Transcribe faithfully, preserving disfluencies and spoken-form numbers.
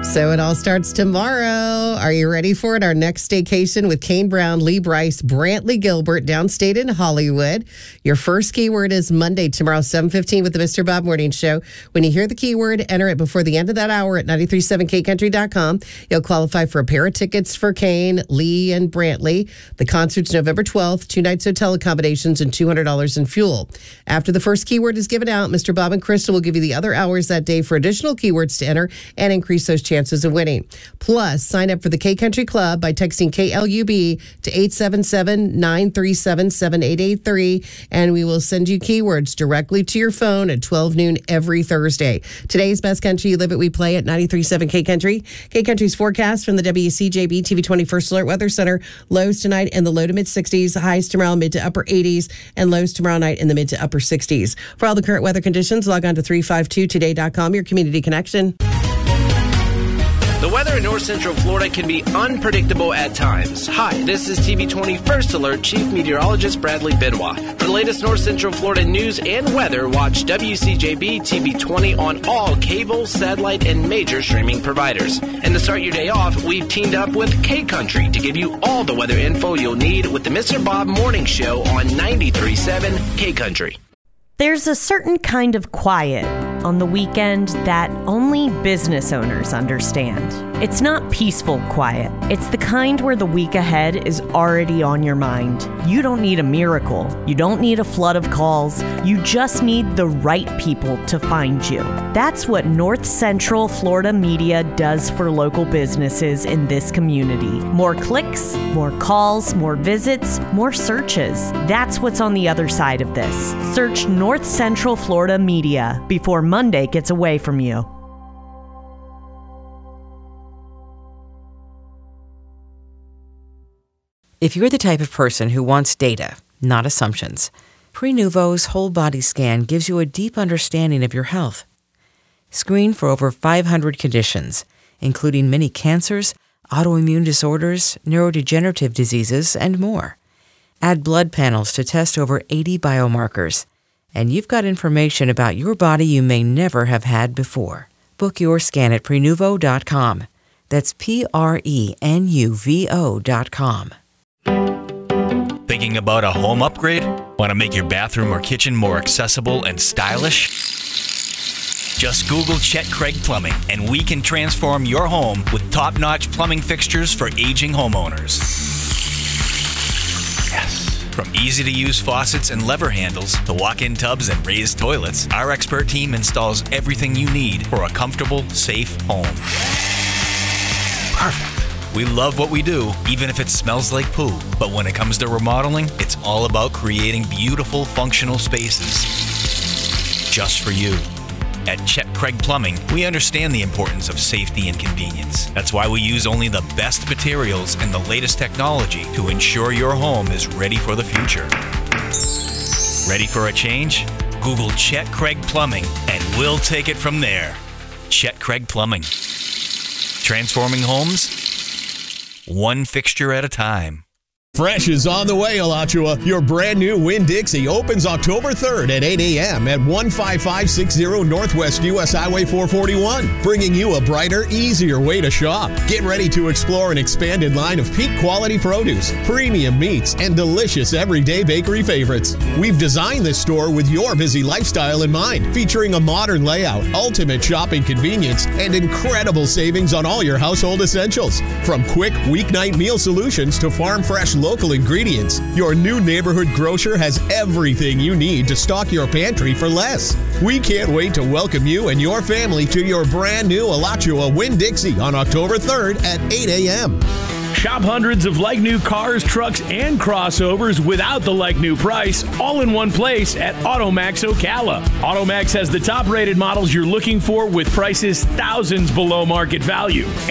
So it all starts tomorrow. Are you ready for it? Our next staycation with Kane Brown, Lee Bryce, Brantley Gilbert, downstate in Hollywood. Your first keyword is Monday, tomorrow, seven fifteen with the Mister Bob Morning Show. When you hear the keyword, enter it before the end of that hour at nine three seven K country dot com. You'll qualify for a pair of tickets for Kane, Lee, and Brantley. The concert's November twelfth, two nights hotel accommodations, and two hundred dollars in fuel. After the first keyword is given out, Mister Bob and Crystal will give you the other hours that day for additional keywords to enter and increase those chances of winning. Plus, sign up for the K Country Club by texting K L U B to eight seven seven, nine three seven, seven eight eight three, and we will send you keywords directly to your phone at twelve noon every Thursday. Today's Best Country You Live It, We Play at ninety-three point seven K Country. K Country's forecast from the W C J B T V twenty-first Alert Weather Center. Lows tonight in the low to mid sixties, highs tomorrow mid to upper eighties, and lows tomorrow night in the mid to upper sixties. For all the current weather conditions, log on to three five two today dot com, your community connection. The weather in North Central Florida can be unpredictable at times. Hi, this is T V twenty-first Alert Chief Meteorologist Bradley Benoit. For the latest North Central Florida news and weather, watch W C J B T V twenty on all cable, satellite, and major streaming providers. And to start your day off, we've teamed up with K Country to give you all the weather info you'll need with the Mister Bob Morning Show on ninety-three point seven K Country. There's a certain kind of quiet on the weekend that only business owners understand. It's not peaceful quiet. It's the kind where the week ahead is already on your mind. You don't need a miracle. You don't need a flood of calls. You just need the right people to find you. That's what North Central Florida Media does for local businesses in this community. More clicks, more calls, more visits, more searches. That's what's on the other side of this. Search North Central Florida Media before Monday gets away from you. If you're the type of person who wants data, not assumptions, Prenuvo's whole body scan gives you a deep understanding of your health. Screen for over five hundred conditions, including many cancers, autoimmune disorders, neurodegenerative diseases, and more. Add blood panels to test over eighty biomarkers, and you've got information about your body you may never have had before. Book your scan at Prenuvo dot com. That's P R E N U V O dot com. Thinking about a home upgrade? Want to make your bathroom or kitchen more accessible and stylish? Just Google Chet Craig Plumbing, and we can transform your home with top-notch plumbing fixtures for aging homeowners. Yes. From easy-to-use faucets and lever handles to walk-in tubs and raised toilets, our expert team installs everything you need for a comfortable, safe home. Perfect. We love what we do, even if it smells like poo. But when it comes to remodeling, it's all about creating beautiful, functional spaces. Just for you. At Chet Craig Plumbing, we understand the importance of safety and convenience. That's why we use only the best materials and the latest technology to ensure your home is ready for the future. Ready for a change? Google Chet Craig Plumbing, and we'll take it from there. Chet Craig Plumbing. Transforming homes, one fixture at a time. Fresh is on the way, Alachua. Your brand new Winn-Dixie opens October third at eight a.m. at one five five six zero Northwest U S Highway four forty-one, bringing you a brighter, easier way to shop. Get ready to explore an expanded line of peak quality produce, premium meats, and delicious everyday bakery favorites. We've designed this store with your busy lifestyle in mind, featuring a modern layout, ultimate shopping convenience, and incredible savings on all your household essentials. From quick weeknight meal solutions to farm fresh local ingredients, your new neighborhood grocer has everything you need to stock your pantry for less. We can't wait to welcome you and your family to your brand new Alachua Winn-Dixie on October third at eight a.m. Shop hundreds of like-new cars, trucks, and crossovers without the like-new price, all in one place at AutoMax Ocala. AutoMax has the top-rated models you're looking for with prices thousands below market value.